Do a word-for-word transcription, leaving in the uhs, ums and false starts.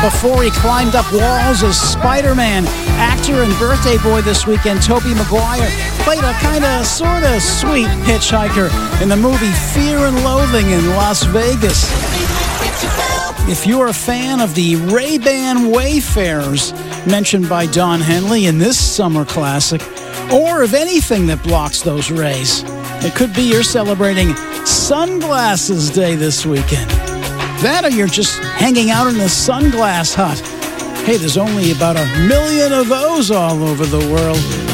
Before he climbed up walls as Spider-Man, actor and birthday boy this weekend, Tobey Maguire, played a kind of, sort of sweet hitchhiker in the movie Fear and Loathing in Las Vegas. If you're a fan of the Ray-Ban Wayfarers mentioned by Don Henley in this summer classic, or of anything that blocks those rays, it could be you're celebrating Sunglasses Day this weekend. That or you're just hanging out in a sunglass hut. Hey, there's only about a million of those all over the world.